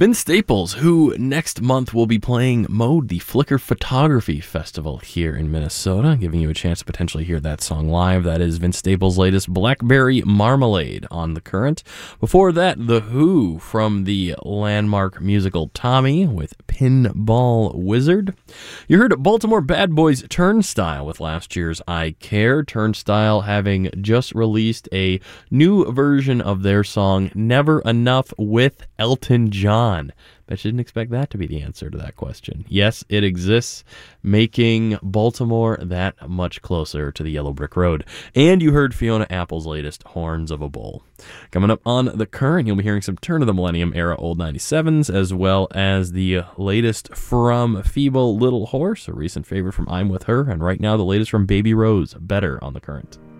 Vince Staples, who next month will be playing Mode, the Flickr Photography Festival here in Minnesota, giving you a chance to potentially hear that song live. That is Vince Staples' latest Blackberry Marmalade on The Current. Before that, The Who from the landmark musical Tommy with Pinball Wizard. You heard Baltimore Bad Boys Turnstile with last year's I Care. Turnstile having just released a new version of their song Never Enough with Elton John. Bet you didn't expect that to be the answer to that question. Yes, it exists, making Baltimore that much closer to the Yellow Brick Road. And you heard Fiona Apple's latest, Horns of a Bull. Coming up on The Current, you'll be hearing some turn of the millennium era old 97s, as well as the latest from Feeble Little Horse, a recent favorite from I'm With Her, and right now the latest from Baby Rose, Better on The Current.